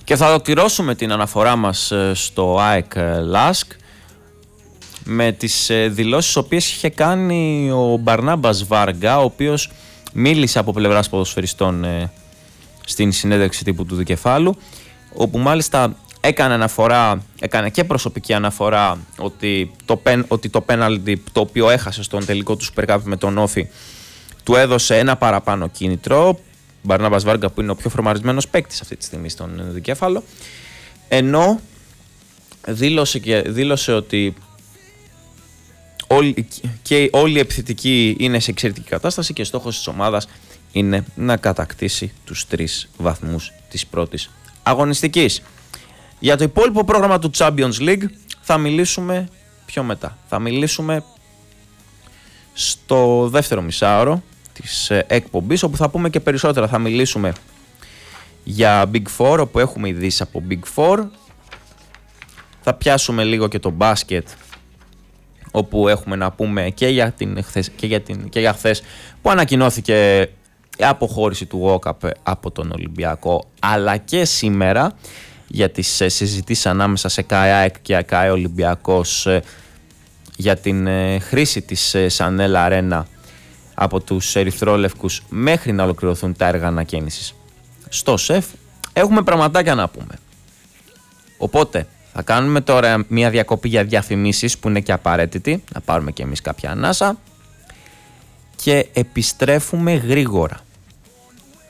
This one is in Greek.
Και θα ολοκληρώσουμε την αναφορά μας στο ΑΕΚ ΛΑΣΚ με τις δηλώσεις τις οποίες είχε κάνει ο Μπαρνάμπας Βάργκα, ο οποίος μίλησε από πλευράς ποδοσφαιριστών στην συνέντευξη τύπου του Δικεφάλου, όπου μάλιστα έκανε και προσωπική αναφορά ότι το πέναλτι το οποίο έχασε στον τελικό του Super Cup με τον Όφη του έδωσε ένα παραπάνω κίνητρο. Μπαρνάμπας Βάργκα, που είναι ο πιο φορμαρισμένος παίκτης αυτή τη στιγμή στον Δικέφαλο, ενώ δήλωσε ότι όλοι οι επιθετικοί είναι σε εξαιρετική κατάσταση και στόχος της ομάδας είναι να κατακτήσει τους 3 βαθμούς της πρώτης αγωνιστικής. Για το υπόλοιπο πρόγραμμα του Champions League θα μιλήσουμε πιο μετά. Θα μιλήσουμε στο δεύτερο μισάωρο της εκπομπής, όπου θα πούμε και περισσότερα. Θα μιλήσουμε για Big Four, όπου έχουμε ειδήσεις από Big Four. Θα πιάσουμε λίγο και το μπάσκετ, όπου έχουμε να πούμε και για χθες που ανακοινώθηκε η αποχώρηση του ΟΚΑΠ από τον Ολυμπιακό, αλλά και σήμερα για τις συζητήσεις ανάμεσα σε ΚΑΕ και ΚΑΕ Ολυμπιακός για την χρήση της Σανέλ Αρένα από τους ερυθρόλευκους μέχρι να ολοκληρωθούν τα έργα ανακαίνησης στο ΣΕΦ. Έχουμε πραγματάκια να πούμε. Οπότε θα κάνουμε τώρα μια διακοπή για διαφημίσεις που είναι και απαραίτητη, να πάρουμε και εμείς κάποια ανάσα, και επιστρέφουμε γρήγορα.